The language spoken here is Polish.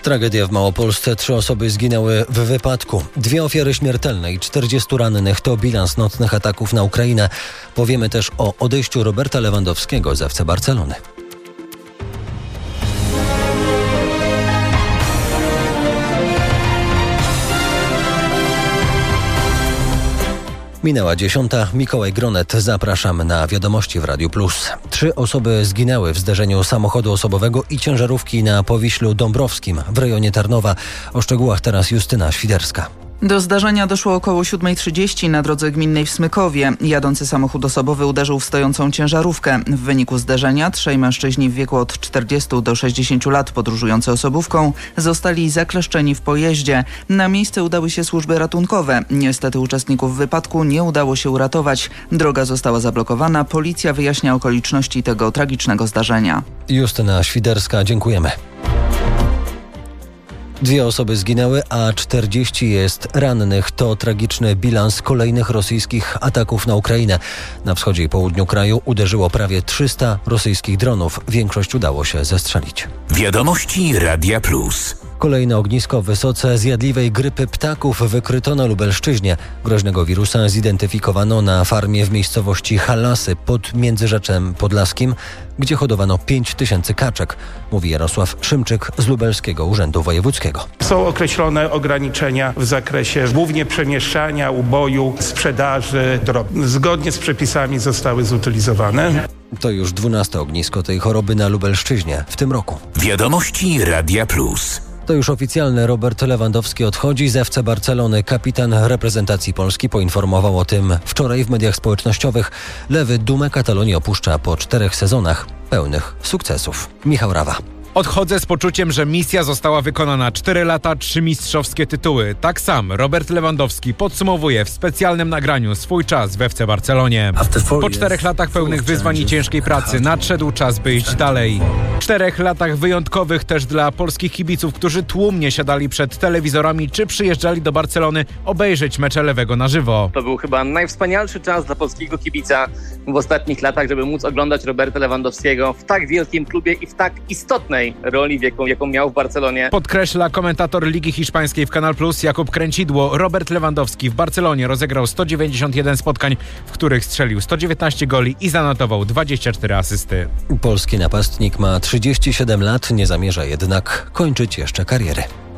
Tragedia w Małopolsce. 3 osoby zginęły w wypadku. 2 ofiary śmiertelne i 40 rannych to bilans nocnych ataków na Ukrainę. Powiemy też o odejściu Roberta Lewandowskiego z FC Barcelony. Minęła 10. Mikołaj Gronet. Zapraszam na wiadomości w Radiu Plus. 3 osoby zginęły w zderzeniu samochodu osobowego i ciężarówki na Powiślu Dąbrowskim w rejonie Tarnowa. O szczegółach teraz Justyna Świderska. Do zdarzenia doszło około 7:30 na drodze gminnej w Smykowie. Jadący samochód osobowy uderzył w stojącą ciężarówkę. W wyniku zderzenia 3 mężczyźni w wieku od 40 do 60 lat podróżujący osobówką zostali zakleszczeni w pojeździe. Na miejsce udały się służby ratunkowe. Niestety uczestników wypadku nie udało się uratować. Droga została zablokowana. Policja wyjaśnia okoliczności tego tragicznego zdarzenia. Justyna Świderska, dziękujemy. 2 osoby zginęły, a 40 jest rannych. To tragiczny bilans kolejnych rosyjskich ataków na Ukrainę. Na wschodzie i południu kraju uderzyło prawie 300 rosyjskich dronów. Większość udało się zestrzelić. Wiadomości Radia Plus. Kolejne ognisko wysoce zjadliwej grypy ptaków wykryto na Lubelszczyźnie. Groźnego wirusa zidentyfikowano na farmie w miejscowości Halasy pod Międzyrzeczem Podlaskim, gdzie hodowano 5000 kaczek, mówi Jarosław Szymczyk z Lubelskiego Urzędu Wojewódzkiego. Są określone ograniczenia w zakresie głównie przemieszczania, uboju, sprzedaży drobnej. Zgodnie z przepisami zostały zutylizowane. To już 12. ognisko tej choroby na Lubelszczyźnie w tym roku. Wiadomości Radia Plus. To już oficjalne. Robert Lewandowski odchodzi z FC Barcelony. Kapitan reprezentacji Polski poinformował o tym wczoraj w mediach społecznościowych. Lewy dumę Katalonii opuszcza po 4 sezonach pełnych sukcesów. Michał Rawa. Odchodzę z poczuciem, że misja została wykonana. 4 lata, 3 mistrzowskie tytuły. Tak sam Robert Lewandowski podsumowuje w specjalnym nagraniu swój czas w FC Barcelonie. Po 4 latach pełnych wyzwań i ciężkiej pracy nadszedł czas, by iść dalej. 4 latach wyjątkowych też dla polskich kibiców, którzy tłumnie siadali przed telewizorami czy przyjeżdżali do Barcelony obejrzeć mecze Lewego na żywo. To był chyba najwspanialszy czas dla polskiego kibica w ostatnich latach, żeby móc oglądać Roberta Lewandowskiego w tak wielkim klubie i w tak istotnej roli, jaką miał w Barcelonie. Podkreśla komentator Ligi Hiszpańskiej w Kanal Plus Jakub Kręcidło. Robert Lewandowski w Barcelonie rozegrał 191 spotkań, w których strzelił 119 goli i zanotował 24 asysty. Polski napastnik ma 37 lat, nie zamierza jednak kończyć jeszcze kariery.